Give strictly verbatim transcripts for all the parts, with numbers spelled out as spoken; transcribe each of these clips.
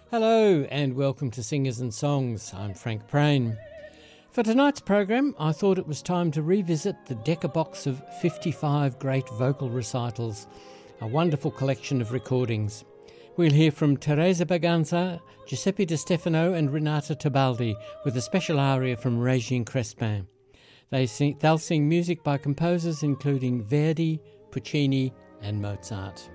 Hello and welcome to Singers and Songs. I'm Frank Prain. For tonight's program, I thought it was time to revisit the Decca box of fifty-five great vocal recitals, a wonderful collection of recordings. We'll hear from Teresa Berganza, Giuseppe Di Stefano and Renata Tebaldi with a special aria from Régine Crespin. They sing, they'll sing music by composers including Verdi, Puccini and Mozart.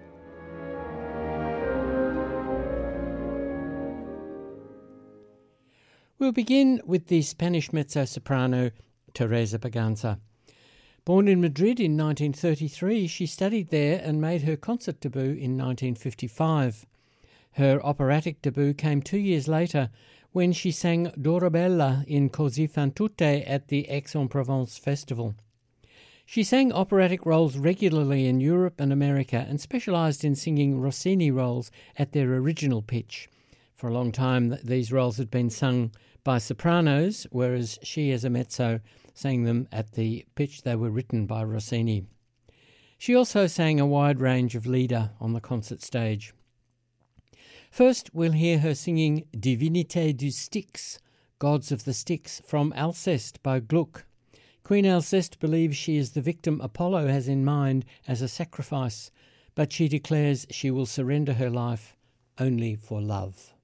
We'll begin with the Spanish mezzo-soprano Teresa Berganza. Born in Madrid in nineteen thirty-three, she studied there and made her concert debut in nineteen fifty-five. Her operatic debut came two years later when she sang Dorabella in Così fan tutte at the Aix-en-Provence Festival. She sang operatic roles regularly in Europe and America and specialised in singing Rossini roles at their original pitch. For a long time, these roles had been sung by sopranos, whereas she, as a mezzo, sang them at the pitch they were written by Rossini. She also sang a wide range of lieder on the concert stage. First, we'll hear her singing Divinité du Styx, Gods of the Styx, from Alceste by Gluck. Queen Alceste believes she is the victim Apollo has in mind as a sacrifice, but she declares she will surrender her life only for love.